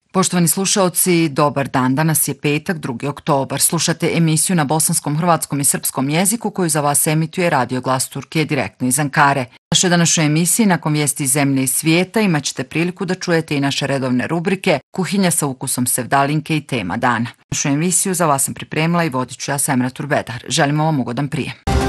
Poštovani slušaoci, dobar dan. Danas je petak, 2. oktobar. Slušate emisiju na bosanskom, hrvatskom i srpskom jeziku koju za vas emituje Radio Glas Turkije direktno iz Ankare. U našoj današnjoj emisiji, nakon vijesti iz zemlje i svijeta, imat ćete priliku da čujete i naše redovne rubrike Kuhinja sa ukusom sevdalinke i tema dana. Našu emisiju za vas sam pripremila i vodit ću ja, Semra Turbedar. Želimo vam ugodan prijem.